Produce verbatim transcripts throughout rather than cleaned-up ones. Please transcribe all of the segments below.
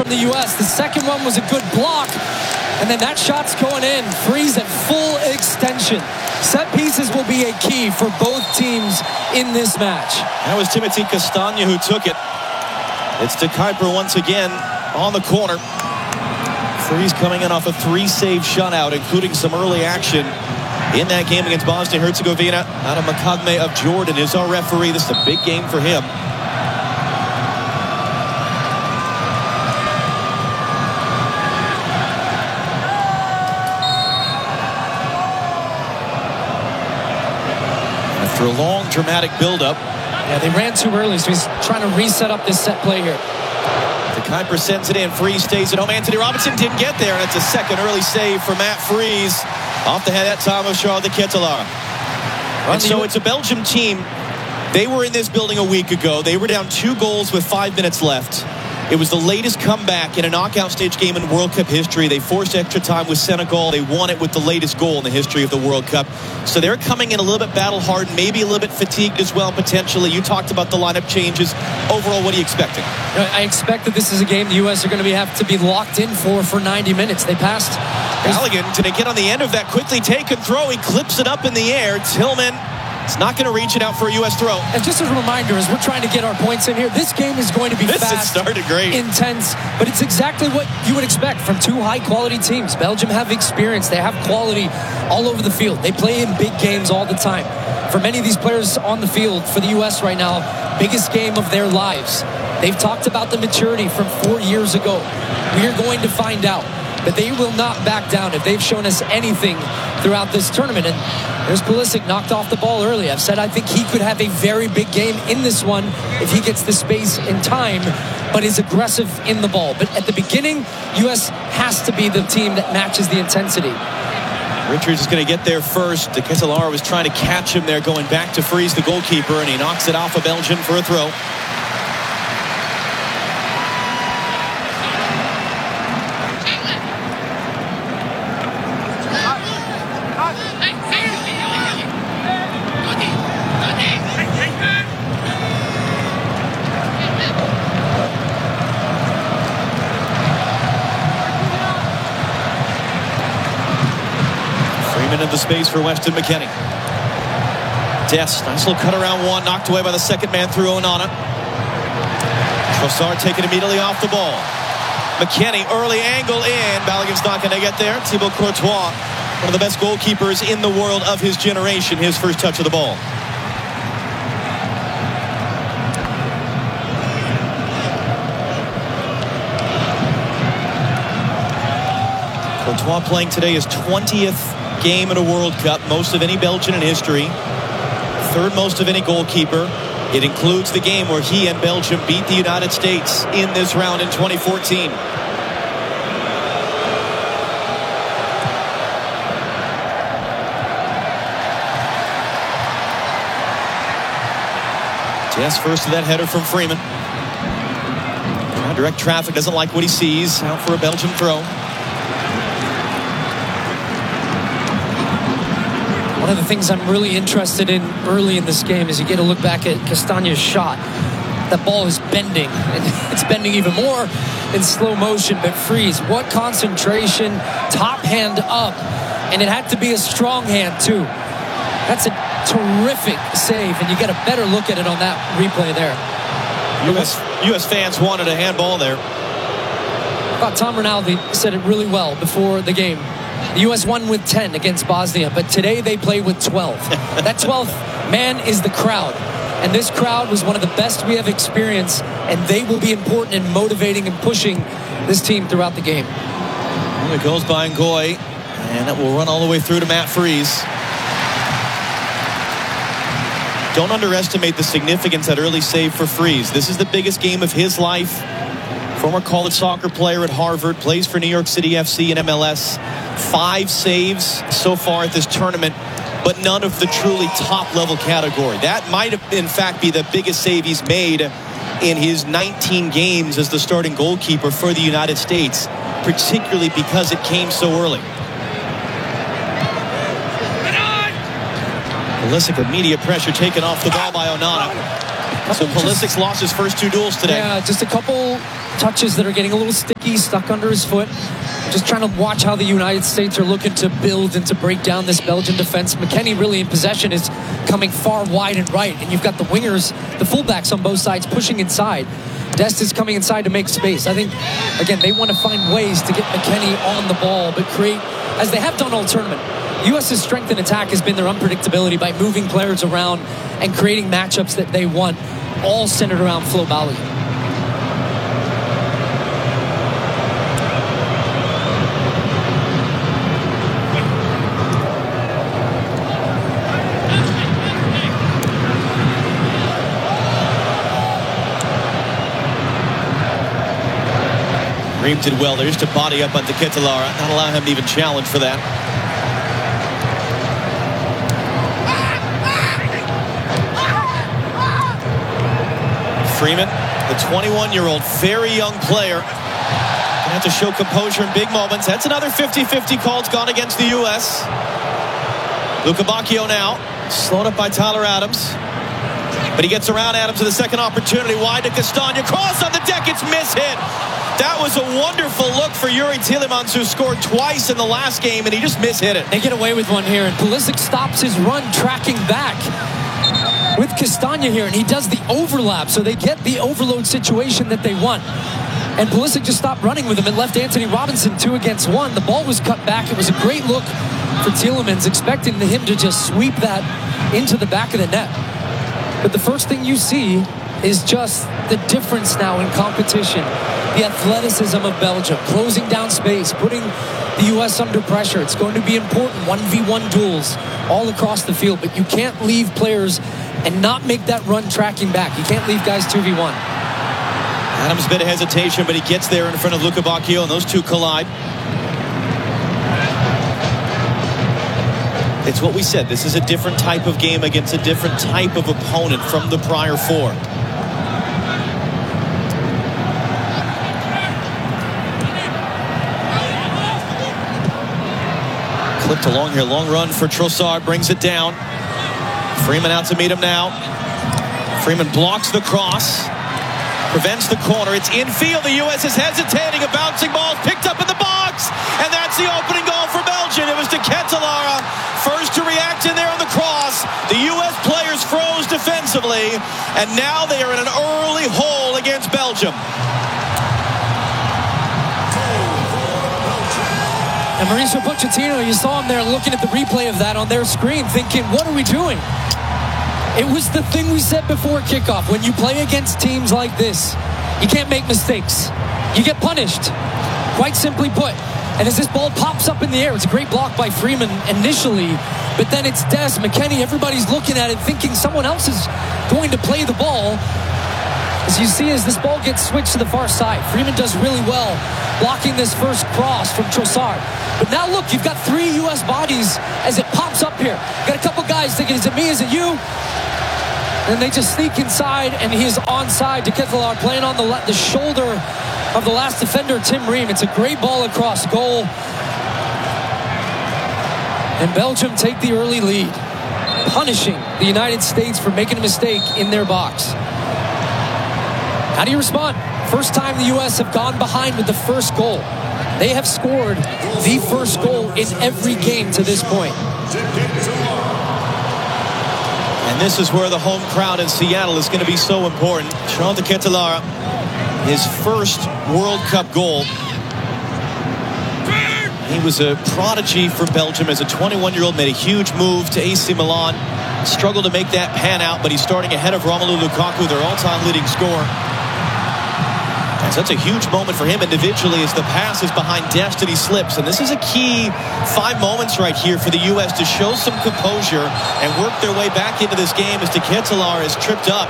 from the U S. The second one was a good block, and then that shot's going in. Freeze at full extension. Set pieces will be a key for both teams in this match. That was Timothy Castagna who took it. It's De Kuyper once again on the corner. Freeze coming in off a three-save shutout, including some early action in that game against Bosnia-Herzegovina. Adam Makagme of Jordan is our referee. This is a big game for him. After a long, dramatic build-up. Yeah, they ran too early, so he's trying to reset up this set play here. De Kuyper sends it in. Freeze stays at home. Anthony Robinson didn't get there, and it's a second early save for Matt Freeze. Off the head that time of Charles de Ketelaere. And so it's a Belgium team. They were in this building a week ago. They were down two goals with five minutes left. It was the latest comeback in a knockout stage game in World Cup history. They forced extra time with Senegal. They won it with the latest goal in the history of the World Cup. So they're coming in a little bit battle-hardened, maybe a little bit fatigued as well, potentially. You talked about the lineup changes. Overall, what are you expecting? I expect that this is a game the U S are going to be, have to be locked in for for ninety minutes. They passed. Balogun, did it get on the end of that quickly take and throw? He clips it up in the air. Tillman is not going to reach it out for a U S throw. And just as a reminder, as we're trying to get our points in here, this game is going to be this fast, has started great, intense, but it's exactly what you would expect from two high-quality teams. Belgium have experience. They have quality all over the field. They play in big games all the time. For many of these players on the field for the U S right now, biggest game of their lives. They've talked about the maturity from four years ago. We are going to find out. But they will not back down if they've shown us anything throughout this tournament. And there's Pulisic, knocked off the ball early. I've said I think he could have a very big game in this one if he gets the space and time, but is aggressive in the ball. But at the beginning, U S has to be the team that matches the intensity. Richards is going to get there first. De Ketelaere was trying to catch him there, going back to Freeze, the goalkeeper, and he knocks it off of Belgium for a throw. Freeman in the space for Weston McKennie. Dest, nice little cut around one, knocked away by the second man through Onana. Trossard taken immediately off the ball. McKennie, early angle in. Balogun's not going to get there. Thibaut Courtois, one of the best goalkeepers in the world of his generation. His first touch of the ball. Courtois playing today his twentieth game in a World Cup, most of any Belgian in history, third most of any goalkeeper. It includes the game where he and Belgium beat the United States in this round in twenty fourteen. Jess first to that header from Freeman. Now direct traffic, doesn't like what he sees. Out for a Belgian throw. One of the things I'm really interested in early in this game is you get a look back at Castagna's shot. That ball is bending, and it's bending even more in slow motion. But Freeze, what concentration, top hand up, and it had to be a strong hand too. That's a terrific save, and you get a better look at it on that replay there. U S U S fans wanted a handball there. I thought Tom Rinaldi said it really well before the game. The U S won with ten against Bosnia, but today they play with twelve. That twelfth man is the crowd. And this crowd was one of the best we have experienced, and they will be important in motivating and pushing this team throughout the game. Well, it goes by Ngoy, and it will run all the way through to Matt Freeze. Don't underestimate the significance of that early save for Freeze. This is the biggest game of his life. Former college soccer player at Harvard, plays for New York City F C and M L S. Five saves so far at this tournament, but none of the truly top-level category. That might, have, in fact, be the biggest save he's made in his nineteen games as the starting goalkeeper for the United States, particularly because it came so early. Pulisic, immediate pressure taken off the ball by Onana. So Pulisic's lost his first two duels today. Yeah, just a couple touches that are getting a little sticky, stuck under his foot. Just trying to watch how the United States are looking to build and to break down this Belgian defense. McKennie really in possession is coming far wide and right, and you've got the wingers, the fullbacks on both sides pushing inside. Dest is coming inside to make space. I think, again, they want to find ways to get McKennie on the ball, but create, as they have done all tournament. U S's strength in attack has been their unpredictability by moving players around and creating matchups that they want, all centered around Flo Balogun. Ream did well there just to body up on De Ketelaere, not allow him to even challenge for that. Freeman, the twenty-one-year-old, very young player. Gonna have to show composure in big moments. That's another fifty fifty call. It's gone against the U S. Luca Bacchio now, slowed up by Tyler Adams. But he gets around Adams to the second opportunity. Wide to Castagna. Cross on the deck. It's mishit. That was a wonderful look for Youri Tielemans, who scored twice in the last game, and he just mishit it. They get away with one here, and Pulisic stops his run, tracking back with Castagna here, and he does the overlap, so they get the overload situation that they want. And Pulisic just stopped running with him and left Anthony Robinson two against one. The ball was cut back. It was a great look for Tielemans, expecting him to just sweep that into the back of the net. But the first thing you see is just the difference now in competition. The athleticism of Belgium, closing down space, putting the U S under pressure. It's going to be important, one v one duels all across the field, but you can't leave players and not make that run tracking back. You can't leave guys two v one. Adams, a bit of hesitation, but he gets there in front of Luca Bacchio, and those two collide. It's what we said. This is a different type of game against a different type of opponent from the prior four. Clipped along here. Long run for Trossard. Brings it down. Freeman out to meet him now. Freeman blocks the cross. Prevents the corner. It's infield. The U S is hesitating. A bouncing ball picked up in the box. And that's the opening goal for Belgium. It was De Ketelaere first to react in there on the cross. The U S players froze defensively. And now they are in an early hole against Belgium. And Mauricio Pochettino, you saw him there looking at the replay of that on their screen, thinking, what are we doing? It was the thing we said before kickoff. When you play against teams like this, you can't make mistakes. You get punished, quite simply put. And as this ball pops up in the air, it's a great block by Freeman initially, but then it's Des, McKennie, everybody's looking at it thinking someone else is going to play the ball. As you see, as this ball gets switched to the far side, Freeman does really well blocking this first cross from Trossard. But now look, you've got three U S bodies as it pops up here. You've got a couple guys thinking, is it me, is it you? And they just sneak inside, and he is onside. De Ketelaere playing on the, the shoulder of the last defender, Tim Ream. It's a great ball across goal. And Belgium take the early lead, punishing the United States for making a mistake in their box. How do you respond? First time the U S have gone behind with the first goal. They have scored the first goal in every game to this point. And this is where the home crowd in Seattle is going to be so important. Charles De Ketelaere, his first World Cup goal. He was a prodigy for Belgium as a twenty-one-year-old, made a huge move to A C Milan. Struggled to make that pan out, but he's starting ahead of Romelu Lukaku, their all-time leading scorer. So that's a huge moment for him individually as the pass is behind Dest and he slips. And this is a key five moments right here for the U S to show some composure and work their way back into this game as De Ketelaere is tripped up.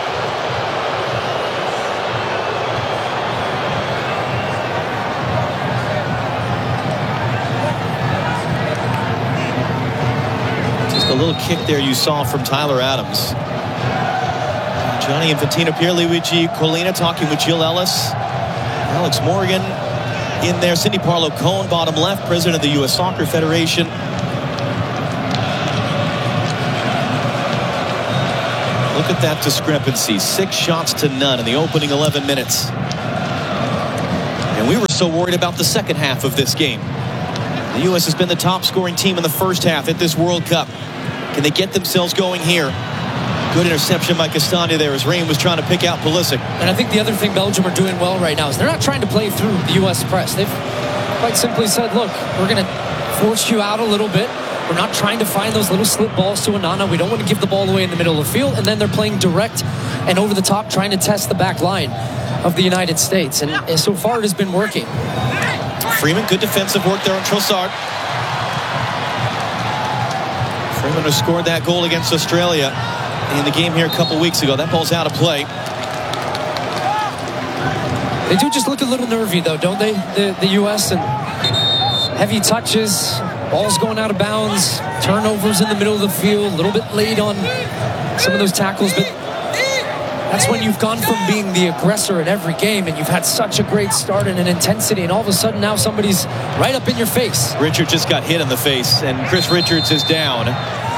Just a little kick there you saw from Tyler Adams. Gianni Infantino, Pierluigi Collina talking with Jill Ellis. Alex Morgan in there. Cindy Parlow Cohn, bottom left, president of the U S Soccer Federation. Look at that discrepancy. Six shots to none in the opening eleven minutes. So worried about the second half of this game. The U S has been the top scoring team in the first half at this World Cup. Can they get themselves going here? Good interception by Castagna there as Ream was trying to pick out Pulisic. And I think the other thing Belgium are doing well right now is they're not trying to play through the U S press. They've quite simply said, look, we're going to force you out a little bit. We're not trying to find those little slip balls to Onana. We don't want to give the ball away in the middle of the field. And then they're playing direct and over the top, trying to test the back line of the United States. And so far, it has been working. Freeman, good defensive work there on Trossard. Freeman has scored that goal against Australia in the game here a couple weeks ago. That ball's out of play. They do just look a little nervy, though, don't they? The, the U S and heavy touches, balls going out of bounds, turnovers in the middle of the field, a little bit late on some of those tackles, but that's when you've gone from being the aggressor in every game and you've had such a great start and an intensity, and all of a sudden now somebody's right up in your face. Richard just got hit in the face, and Chris Richards is down.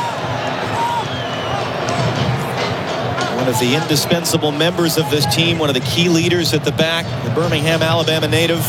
One of the indispensable members of this team, one of the key leaders at the back, the Birmingham, Alabama native.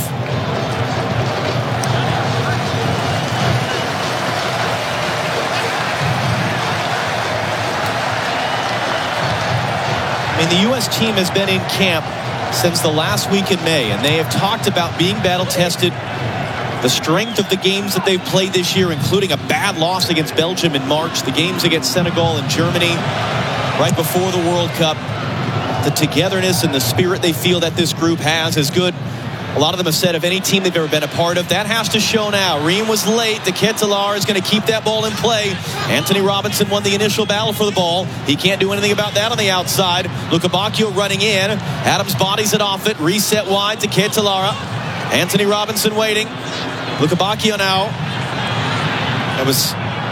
I mean, the U S team has been in camp since the last week in May, and they have talked about being battle-tested, the strength of the games that they've played this year, including a bad loss against Belgium in March, the games against Senegal and Germany right before the World Cup. The togetherness and the spirit they feel that this group has is good. A lot of them have said of any team they've ever been a part of, that has to show now. Ream was late. De Ketelaere is going to keep that ball in play. Anthony Robinson won the initial battle for the ball. He can't do anything about that on the outside. Luka Bacchio running in. Adams bodies it off it. Reset wide. De Ketelaere. Anthony Robinson waiting. Luka Bacchio now. That was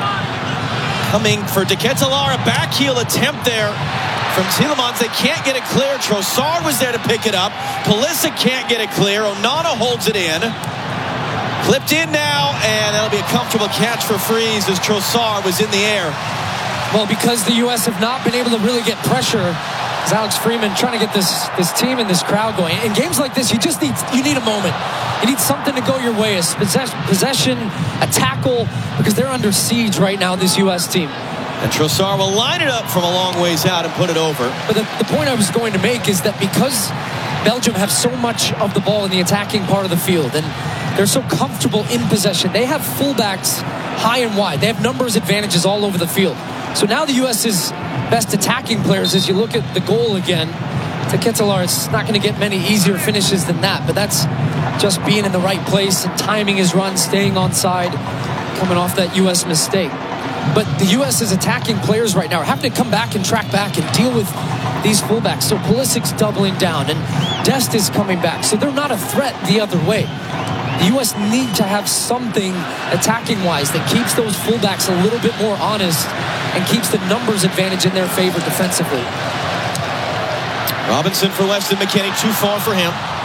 coming for De Ketelaere. Back heel attempt there from Tielemans. They can't get it clear. Trossard was there to pick it up. Pulisic can't get it clear. Onana holds it in. Clipped in now, and that'll be a comfortable catch for Freeze as Trossard was in the air. Well, because the U S have not been able to really get pressure, as Alex Freeman trying to get this this team and this crowd going. In games like this, you just need you need a moment. You need something to go your way. A possession, possession, a tackle, because they're under siege right now, this U S team. And Trossard will line it up from a long ways out and put it over. But the, the point I was going to make is that because Belgium have so much of the ball in the attacking part of the field, and they're so comfortable in possession, they have fullbacks high and wide. They have numbers advantages all over the field. So now the U S's best attacking players, as you look at the goal again, De Ketelaere, it's not going to get many easier finishes than that, but that's just being in the right place and timing his run, staying on side, coming off that U S mistake. But the U S's attacking players right now are having to come back and track back and deal with these fullbacks. So Pulisic's doubling down and Dest is coming back. So they're not a threat the other way. The U S need to have something attacking-wise that keeps those fullbacks a little bit more honest and keeps the numbers advantage in their favor defensively. Robinson for Weston McKennie, too far for him.